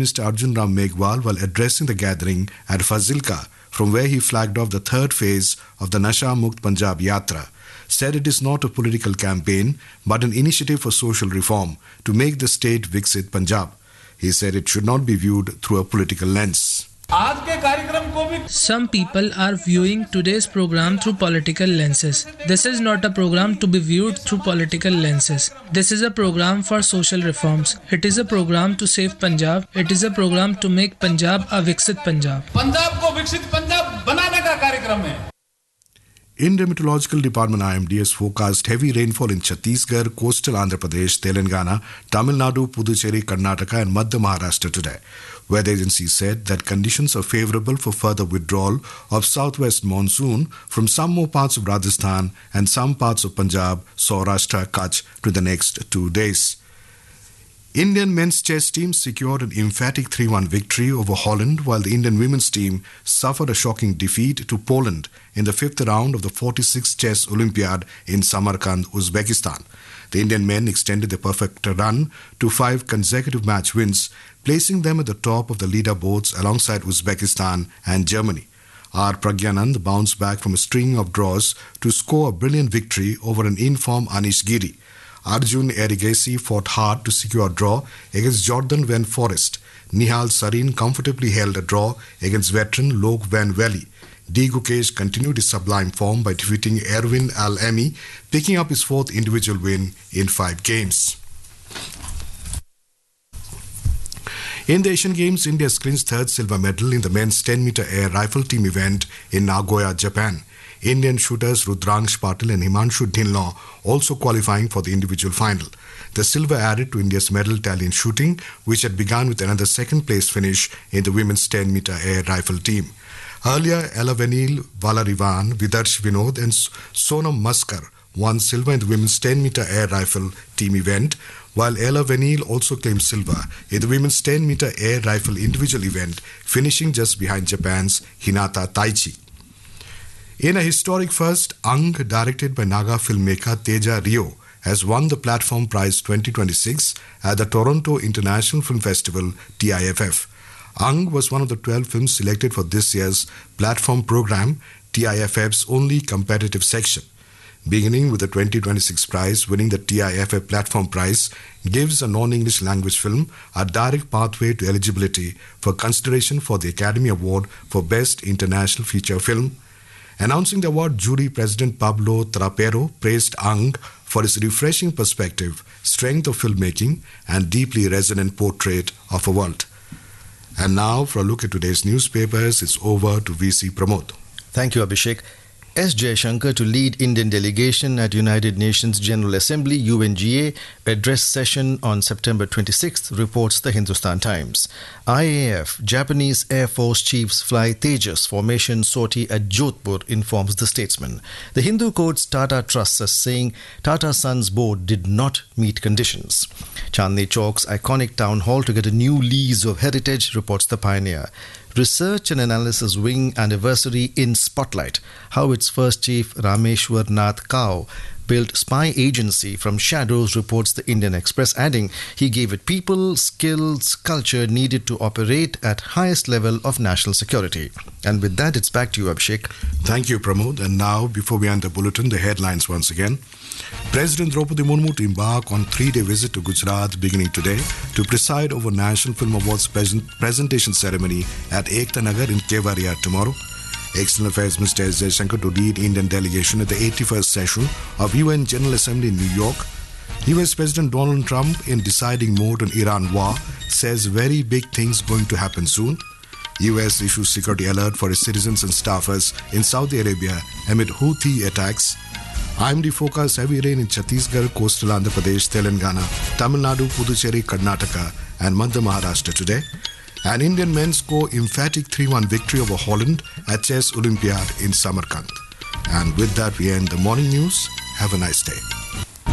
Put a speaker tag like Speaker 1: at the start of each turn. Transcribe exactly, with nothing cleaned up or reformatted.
Speaker 1: Minister Arjun Ram Meghwal while addressing the gathering at Fazilka, from where he flagged off the third phase of the Nasha Mukt Punjab Yatra, said it is not a political campaign but an initiative for social reform to make the state Viksit Punjab. He said it should not be viewed through a political lens.
Speaker 2: Some people are viewing today's program through political lenses. This is not a program to be viewed through political lenses. This is a program for social reforms. It is a program to save Punjab. It is a program to make Punjab a Viksit Punjab.
Speaker 3: Punjab ko Viksit Punjab banane ka कार्यक्रम है.
Speaker 1: Indian Meteorological Department I M D has forecast heavy rainfall in Chhattisgarh, coastal Andhra Pradesh, Telangana, Tamil Nadu, Puducherry, Karnataka and Madhya Maharashtra today. Weather agency said that conditions are favorable for further withdrawal of southwest monsoon from some more parts of Rajasthan and some parts of Punjab, Saurashtra, Kutch to the next two days. Indian men's chess team secured an emphatic three one victory over Holland, while the Indian women's team suffered a shocking defeat to Poland in the fifth round of the forty-sixth Chess Olympiad in Samarkand, Uzbekistan. The Indian men extended their perfect run to five consecutive match wins, placing them at the top of the leaderboards alongside Uzbekistan and Germany. R. Pragyanand bounced back from a string of draws to score a brilliant victory over an in-form Anish Giri. Arjun Erigasi fought hard to secure a draw against Jordan Van Forest. Nihal Sarin comfortably held a draw against veteran Lok Van Valley. D. Gukesh continued his sublime form by defeating Erwin Al-Emi, picking up his fourth individual win in five games. In the Asian Games, India clinched third silver medal in the men's ten meter air rifle team event in Nagoya, Japan. Indian shooters Rudraksh Patil and Himanshu Dhinlaw also qualifying for the individual final. The silver added to India's medal tally in shooting, which had begun with another second-place finish in the women's ten meter air rifle team. Earlier, Elavenil Valarivan, Vidarsh Vinod and Sonam Maskar won silver in the women's ten meter air rifle team event, while Elavenil also claimed silver in the women's ten meter air rifle individual event, finishing just behind Japan's Hinata Taichi. In a historic first, Ang, directed by Naga filmmaker Teja Rio, has won the Platform Prize twenty twenty-six at the Toronto International Film Festival, T I F F. Ang was one of the twelve films selected for this year's Platform program, T I F F's only competitive section. Beginning with the twenty twenty-six prize, winning the T I F F Platform Prize gives a non-English language film a direct pathway to eligibility for consideration for the Academy Award for Best International Feature Film. Announcing the award, jury president Pablo Trapero praised Ang for his refreshing perspective, strength of filmmaking, and deeply resonant portrait of a world. And now, for a look at today's newspapers, it's over to V C Pramod.
Speaker 4: Thank you, Abhishek. S. Jaishankar to lead Indian delegation at United Nations General Assembly U N G A address session on September twenty-sixth, reports the Hindustan Times. I A F, Japanese Air Force chiefs fly Tejas formation sortie at Jodhpur, informs the Statesman. The Hindu quotes Tata Trusts as saying Tata Sons board did not meet conditions. Chandni Chowk's iconic town hall to get a new lease of heritage, reports the Pioneer. Research and Analysis Wing anniversary in spotlight. How its first chief Rameshwar Nath Kao built spy agency from shadows, reports the Indian Express, adding he gave it people, skills, culture needed to operate at highest level of national security. And with that, it's back to you, Abhishek.
Speaker 1: Thank you, Pramod. And now, before we end the bulletin, the headlines once again. President Draupadi Murmu to embark on three-day visit to Gujarat beginning today to preside over National Film Awards present presentation ceremony at Ekta Nagar in Kevadia tomorrow. External Affairs Minister S. Jaishankar to lead Indian delegation at the eighty-first session of U N General Assembly in New York. U S President Donald Trump, in deciding mode on Iran war, says very big things going to happen soon. U S issues security alert for its citizens and staffers in Saudi Arabia amid Houthi attacks. I M D forecasts heavy rain in Chhattisgarh, coastal Andhra Pradesh, Telangana, Tamil Nadu, Puducherry, Karnataka and Madhya Maharashtra today. And Indian men score emphatic three one victory over Holland at Chess Olympiad in Samarkand. And with that, we end the morning news. Have a nice day.